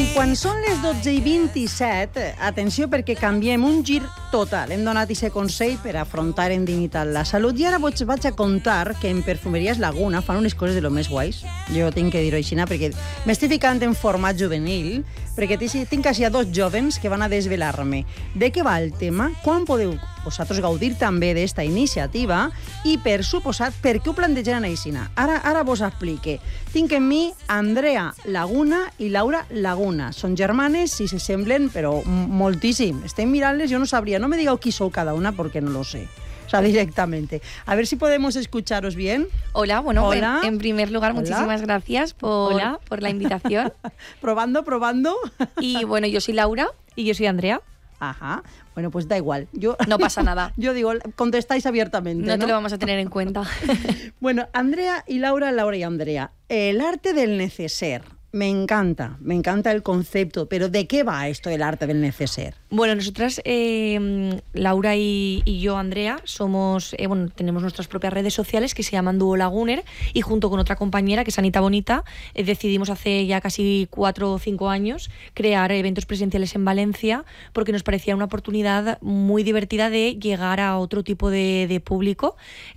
Quan són les 12:27, atenció perquè canviem un gir total. Hem donat aquest consell per afrontar en dignitat la salut i ara vaig a contar que en Perfumeries Laguna fan unes coses de lo més guais. Jo tinc que dir-ho així, perquè m'estic ficant en format juvenil, perquè tinc quasi a 2 jóvens que van a desvelar-me de què va el tema, quan podeu vosaltres gaudir també d'esta iniciativa i, per suposat, per què ho plantegen així. Ara vos explique. Tinc en mi Andrea Laguna i Laura Laguna. Són germanes i se semblen, però moltíssim. Estem mirant-les, jo no sabria. No me diga qui sou cada una porque no lo sé. O sea, directamente. A ver si podemos escucharos bien. Hola, bueno, Hola. En primer lugar, Hola. Muchísimas gracias por la invitación. Probando. Y bueno, yo soy Laura. Y yo soy Andrea. Ajá. Bueno, pues da igual. No pasa nada. Yo digo, contestáis abiertamente, ¿no? No te lo vamos a tener en cuenta. Bueno, Andrea y Laura y Andrea. El arte del neceser. Me encanta el concepto, pero ¿de qué va esto del arte del neceser? Bueno, nosotras, Laura y yo, Andrea, tenemos nuestras propias redes sociales que se llaman Dúo Laguner y junto con otra compañera, que es Anita Bonita, decidimos hace ya casi 4 o 5 años crear eventos presenciales en Valencia porque nos parecía una oportunidad muy divertida de llegar a otro tipo de público,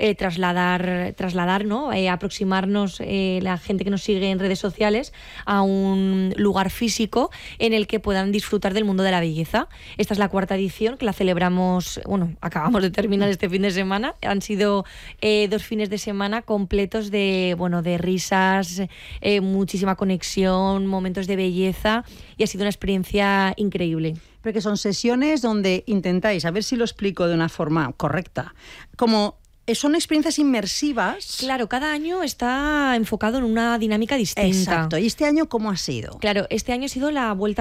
trasladar, ¿no? Aproximarnos la gente que nos sigue en redes sociales a un lugar físico en el que puedan disfrutar del mundo de la belleza. Esta es la 4ª edición que la celebramos, acabamos de terminar este fin de semana. Han sido 2 fines de semana completos de risas, muchísima conexión, momentos de belleza y ha sido una experiencia increíble. Porque son sesiones donde intentáis, a ver si lo explico de una forma correcta, son experiencias inmersivas. Claro, cada año está enfocado en una dinámica distinta. Exacto. ¿Y este año cómo ha sido? Claro, este año ha sido la vuelta